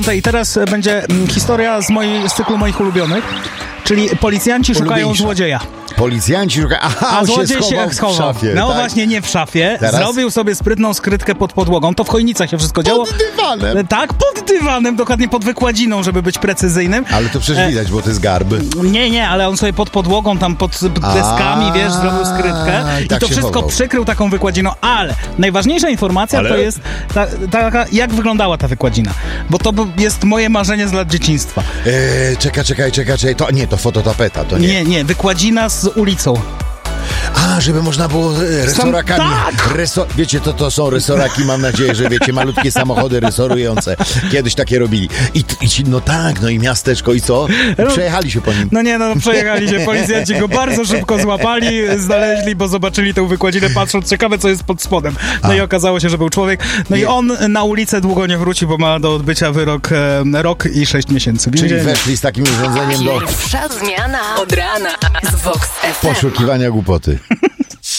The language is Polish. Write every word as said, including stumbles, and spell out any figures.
I teraz będzie historia z, mojej, z cyklu moich ulubionych, czyli policjanci szukają Ulubieńsza. złodzieja. Policjanci szukają... Aha, A on się złodziej schował, się schował. w szafie. No tak? właśnie, nie w szafie. Teraz? Zrobił sobie sprytną skrytkę pod podłogą. To w Chojnicach się wszystko działo. Pod dywanem. Tak, pod dywanem, dokładnie pod wykładziną, żeby być precyzyjnym. Ale to przecież widać, bo to jest garb. Nie, nie, ale on sobie pod podłogą, tam pod deskami, A, wiesz, zrobił skrytkę i i, tak to się wszystko chował. przykrył taką wykładziną, ale najważniejsza informacja Ale? to jest ta, taka, jak wyglądała ta wykładzina, bo to jest moje marzenie z lat dzieciństwa. Eee, czekaj, czekaj, czekaj, czekaj. To nie, to fototapeta, to nie. Nie, nie, wykładzina z ulicą. A, żeby można było e, resorakami. tak! Reso... Wiecie, to to są resoraki, mam nadzieję, że wiecie, malutkie samochody resorujące. Kiedyś takie robili. I, i no tak, no i miasteczko i co? I przejechali się po nim. No nie, no przejechali się, policjanci go bardzo szybko złapali, znaleźli, bo zobaczyli tę wykładzinę, patrząc, ciekawe co jest pod spodem. No A. i okazało się, że był człowiek. No nie. i on na ulicę długo nie wróci, bo ma do odbycia wyrok e, rok i sześć miesięcy. Czyli weszli z takim urządzeniem do... Pierwsza zmiana od rana z Vox F M. Poszukiwania głupoty.